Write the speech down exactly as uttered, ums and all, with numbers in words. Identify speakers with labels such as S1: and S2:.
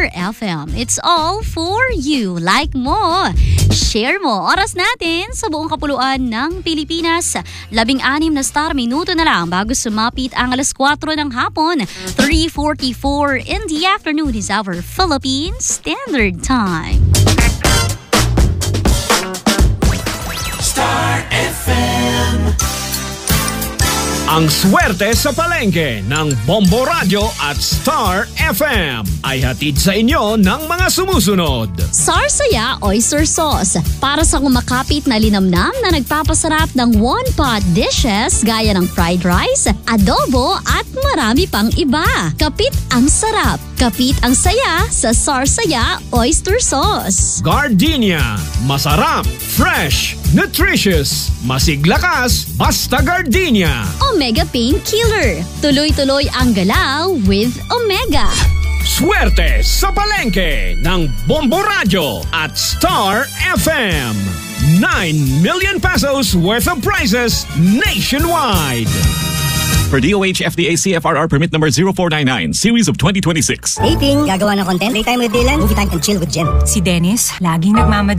S1: Star F M. It's all for you. Like mo, share mo. Oras natin sa buong kapuluan ng Pilipinas. Labing-anim na star minuto na lang bago sumapit ang alas kwatro ng hapon. three forty-four in the afternoon is our Philippine Standard Time.
S2: Star F M.
S3: Ang swerte sa palengke ng Bombo Radio at Star F M ay hatid sa inyo ng mga sumusunod.
S1: Sarsaya Oyster Sauce, para sa kumakapit na linamnam na nagpapasarap ng one-pot dishes gaya ng fried rice, adobo at marami pang iba. Kapit ang sarap, kapit ang saya sa Sarsaya Oyster Sauce.
S3: Gardenia, masarap, fresh, nutritious, masiglakas, basta Gardenia.
S1: Omega Painkiller, tuloy-tuloy ang galaw with Omega.
S3: Swerte sa palengke ng Bombo Radio at Star F M. nine million pesos worth of prizes nationwide.
S4: For D O H F D A C F R R permit number zero four nine nine, series of twenty twenty-six.
S5: Dating, gagawa ng content, playtime with Dylan, movie time and chill with Jen.
S6: Si Dennis, laging nagmamadali